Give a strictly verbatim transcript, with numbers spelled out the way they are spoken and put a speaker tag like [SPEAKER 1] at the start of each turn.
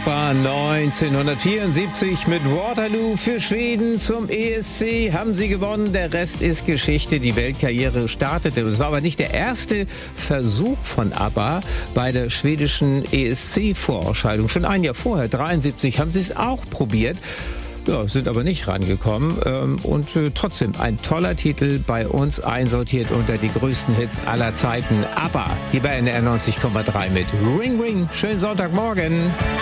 [SPEAKER 1] ABBA neunzehnhundertvierundsiebzig mit Waterloo für Schweden zum E S C. Haben sie gewonnen, der Rest ist Geschichte. Die Weltkarriere startete. Es war aber nicht der erste Versuch von ABBA bei der schwedischen E S C-Vorausscheidung. Schon ein Jahr vorher, dreiundsiebzig, haben sie es auch probiert. Ja, sind aber nicht rangekommen. Ähm, und äh, trotzdem ein toller Titel, bei uns einsortiert unter die größten Hits aller Zeiten. ABBA, hier bei N D R neunzig Komma drei mit Ring Ring. Schönen Sonntagmorgen.